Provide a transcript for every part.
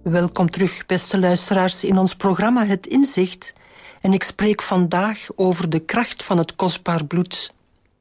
Welkom terug, beste luisteraars, in ons programma Het Inzicht. En ik spreek vandaag over de kracht van het kostbaar bloed.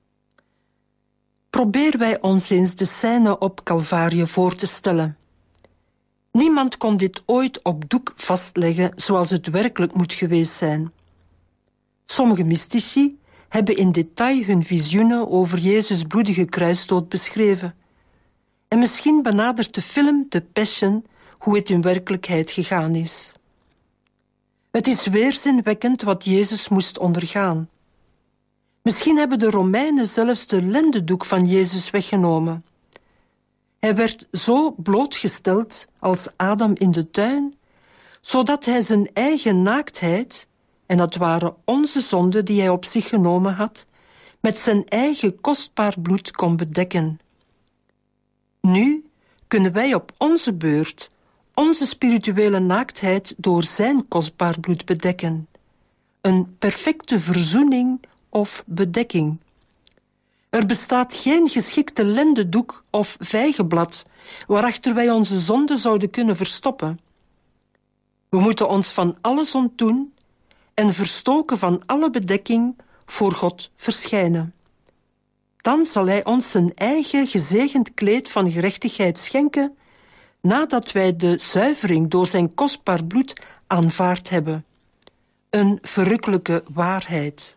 Probeer wij ons eens de scène op Calvarië voor te stellen. Niemand kon dit ooit op doek vastleggen zoals het werkelijk moet geweest zijn. Sommige mystici hebben in detail hun visioenen over Jezus' bloedige kruisdood beschreven. En misschien benadert de film The Passion hoe het in werkelijkheid gegaan is. Het is weerzinwekkend wat Jezus moest ondergaan. Misschien hebben de Romeinen zelfs de lendendoek van Jezus weggenomen. Hij werd zo blootgesteld als Adam in de tuin, zodat hij zijn eigen naaktheid, en dat waren onze zonden die hij op zich genomen had, met zijn eigen kostbaar bloed kon bedekken. Nu kunnen wij op onze beurt onze spirituele naaktheid door zijn kostbaar bloed bedekken. Een perfecte verzoening of bedekking. Er bestaat geen geschikte lendendoek of vijgenblad waarachter wij onze zonde zouden kunnen verstoppen. We moeten ons van alles ontdoen en verstoken van alle bedekking voor God verschijnen. Dan zal hij ons zijn eigen gezegend kleed van gerechtigheid schenken, nadat wij de zuivering door zijn kostbaar bloed aanvaard hebben. Een verrukkelijke waarheid.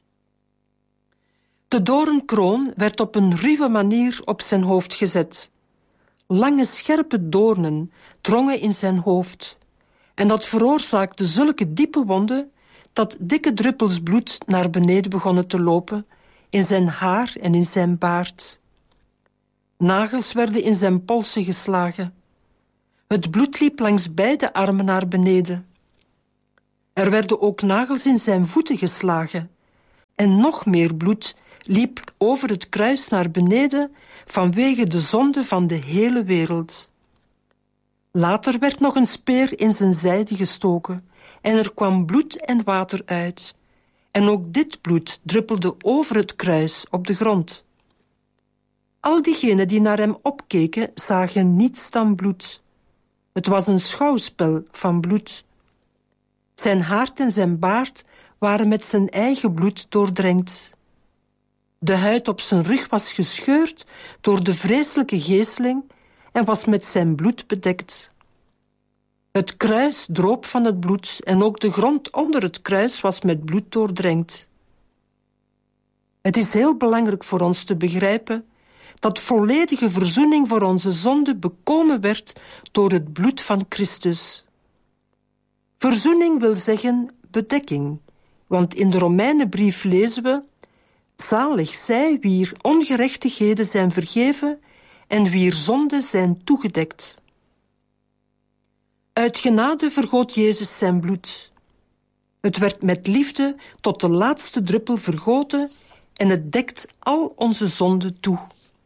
De doornkroon werd op een ruwe manier op zijn hoofd gezet. Lange scherpe doornen drongen in zijn hoofd, en dat veroorzaakte zulke diepe wonden dat dikke druppels bloed naar beneden begonnen te lopen in zijn haar en in zijn baard. Nagels werden in zijn polsen geslagen. Het bloed liep langs beide armen naar beneden. Er werden ook nagels in zijn voeten geslagen, en nog meer bloed liep over het kruis naar beneden vanwege de zonde van de hele wereld. Later werd nog een speer in zijn zijde gestoken, en er kwam bloed en water uit. En ook dit bloed druppelde over het kruis op de grond. Al diegenen die naar hem opkeken, zagen niets dan bloed. Het was een schouwspel van bloed. Zijn haard en zijn baard waren met zijn eigen bloed doordrenkt. De huid op zijn rug was gescheurd door de vreselijke geeseling en was met zijn bloed bedekt. Het kruis droop van het bloed en ook de grond onder het kruis was met bloed doordrenkt. Het is heel belangrijk voor ons te begrijpen dat volledige verzoening voor onze zonde bekomen werd door het bloed van Christus. Verzoening wil zeggen bedekking, want in de Romeinenbrief lezen we: zalig zij wier ongerechtigheden zijn vergeven en wier zonden zijn toegedekt. Uit genade vergoot Jezus zijn bloed. Het werd met liefde tot de laatste druppel vergoten en het dekt al onze zonden toe.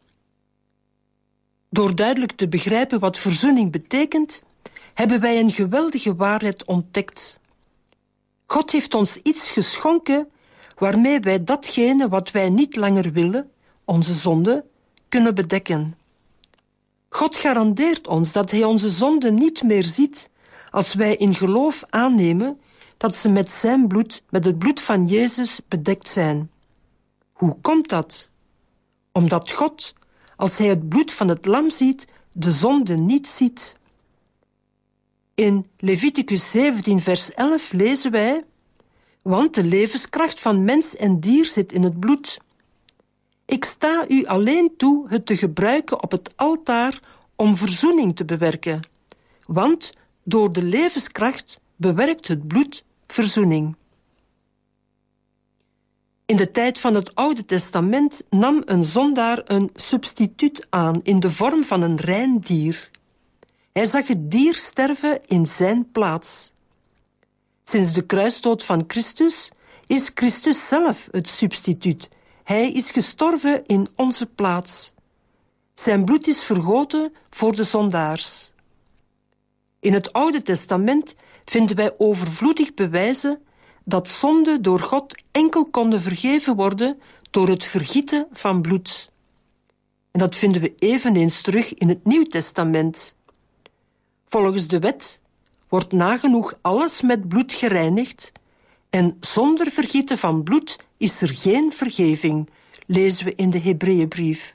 Door duidelijk te begrijpen wat verzoening betekent, hebben wij een geweldige waarheid ontdekt. God heeft ons iets geschonken waarmee wij datgene wat wij niet langer willen, onze zonde, kunnen bedekken. God garandeert ons dat hij onze zonde niet meer ziet als wij in geloof aannemen dat ze met zijn bloed, met het bloed van Jezus, bedekt zijn. Hoe komt dat? Omdat God, als hij het bloed van het lam ziet, de zonde niet ziet. In Leviticus 17 vers 11 lezen wij: want de levenskracht van mens en dier zit in het bloed. Ik sta u alleen toe het te gebruiken op het altaar om verzoening te bewerken, want door de levenskracht bewerkt het bloed verzoening. In de tijd van het Oude Testament nam een zondaar een substituut aan in de vorm van een rein dier. Hij zag het dier sterven in zijn plaats. Sinds de kruisdood van Christus is Christus zelf het substituut. Hij is gestorven in onze plaats. Zijn bloed is vergoten voor de zondaars. In het Oude Testament vinden wij overvloedig bewijzen dat zonden door God enkel konden vergeven worden door het vergieten van bloed. En dat vinden we eveneens terug in het Nieuw Testament. Volgens de wet wordt nagenoeg alles met bloed gereinigd en zonder vergieten van bloed is er geen vergeving, lezen we in de Hebreeënbrief.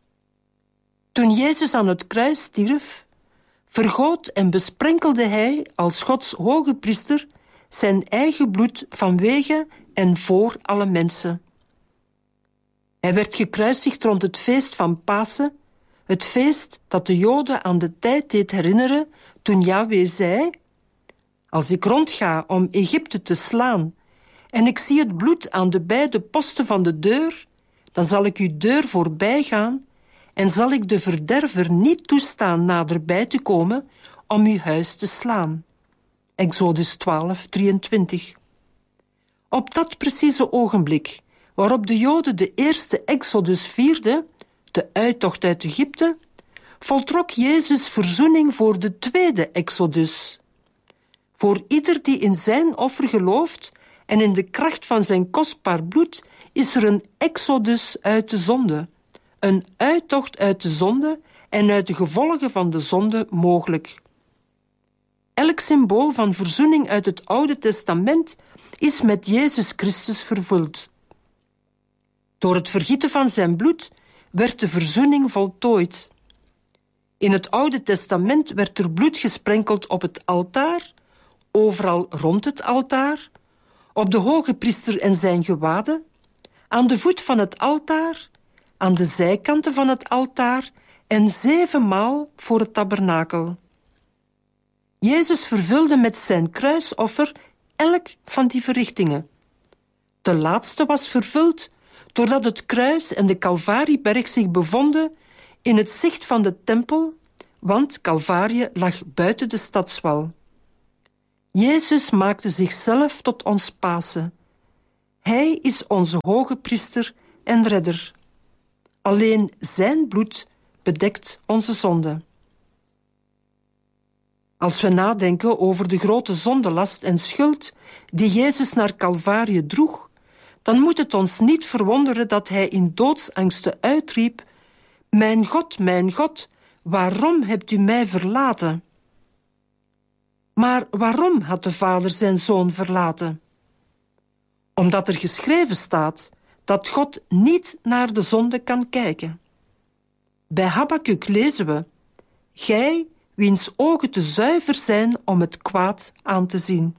Toen Jezus aan het kruis stierf, vergoot en besprenkelde hij als Gods hoge priester zijn eigen bloed vanwege en voor alle mensen. Hij werd gekruisigd rond het feest van Pasen, het feest dat de Joden aan de tijd deed herinneren toen Yahweh zei: als ik rondga om Egypte te slaan en ik zie het bloed aan de beide posten van de deur, dan zal ik uw deur voorbij gaan en zal ik de verderver niet toestaan naderbij te komen om uw huis te slaan. Exodus 12:23. Op dat precieze ogenblik waarop de Joden de eerste Exodus vierden, de uittocht uit Egypte, voltrok Jezus verzoening voor de tweede Exodus. Voor ieder die in zijn offer gelooft en in de kracht van zijn kostbaar bloed, is er een Exodus uit de zonde, een uittocht uit de zonde en uit de gevolgen van de zonde mogelijk. Elk symbool van verzoening uit het Oude Testament is met Jezus Christus vervuld. Door het vergieten van zijn bloed werd de verzoening voltooid. In het Oude Testament werd er bloed gesprenkeld op het altaar, overal rond het altaar, op de hoge priester en zijn gewaden, aan de voet van het altaar, aan de zijkanten van het altaar en 7 maal voor het tabernakel. Jezus vervulde met zijn kruisoffer elk van die verrichtingen. De laatste was vervuld doordat het kruis en de Calvarieberg zich bevonden in het zicht van de tempel, want Calvarie lag buiten de stadswal. Jezus maakte zichzelf tot ons Pasen. Hij is onze hoge priester en redder. Alleen zijn bloed bedekt onze zonde. Als we nadenken over de grote zondelast en schuld die Jezus naar Calvarie droeg, dan moet het ons niet verwonderen dat hij in doodsangsten uitriep: mijn God, waarom hebt u mij verlaten? Maar waarom had de Vader zijn Zoon verlaten? Omdat er geschreven staat dat God niet naar de zonde kan kijken. Bij Habakuk lezen we: gij, wiens ogen te zuiver zijn om het kwaad aan te zien.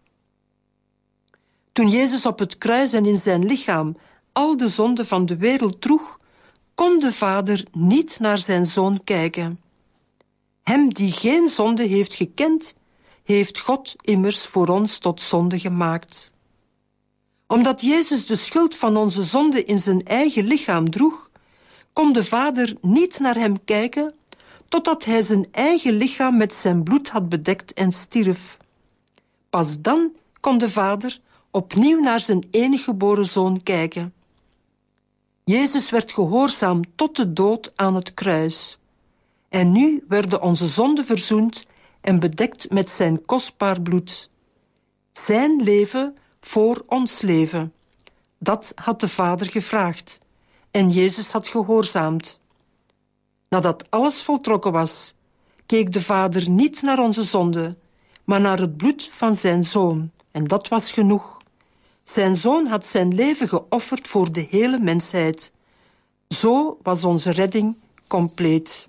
Toen Jezus op het kruis en in zijn lichaam al de zonden van de wereld droeg, kon de Vader niet naar zijn Zoon kijken. Hem die geen zonde heeft gekend, heeft God immers voor ons tot zonde gemaakt. Omdat Jezus de schuld van onze zonde in zijn eigen lichaam droeg, kon de Vader niet naar hem kijken, totdat hij zijn eigen lichaam met zijn bloed had bedekt en stierf. Pas dan kon de Vader opnieuw naar zijn enige geboren Zoon kijken. Jezus werd gehoorzaam tot de dood aan het kruis. En nu werden onze zonden verzoend en bedekt met zijn kostbaar bloed. Zijn leven voor ons leven. Dat had de Vader gevraagd. En Jezus had gehoorzaamd. Nadat alles voltrokken was, keek de Vader niet naar onze zonde, maar naar het bloed van zijn Zoon. En dat was genoeg. Zijn Zoon had zijn leven geofferd voor de hele mensheid. Zo was onze redding compleet.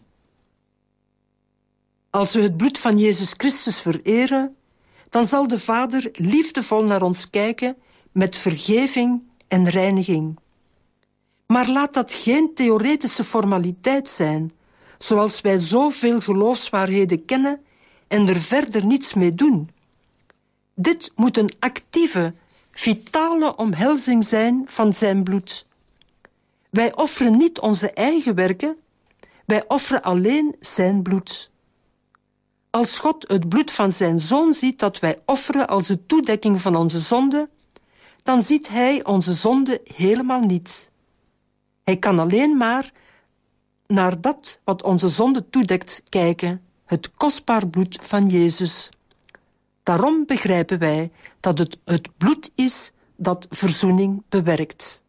Als we het bloed van Jezus Christus vereren, dan zal de Vader liefdevol naar ons kijken met vergeving en reiniging. Maar laat dat geen theoretische formaliteit zijn, zoals wij zoveel geloofswaarheden kennen en er verder niets mee doen. Dit moet een actieve, vitale omhelzing zijn van zijn bloed. Wij offeren niet onze eigen werken, wij offeren alleen zijn bloed. Als God het bloed van zijn Zoon ziet dat wij offeren als de toedekking van onze zonde, dan ziet hij onze zonde helemaal niet. Hij kan alleen maar naar dat wat onze zonde toedekt kijken, het kostbaar bloed van Jezus. Daarom begrijpen wij dat het bloed is dat verzoening bewerkt.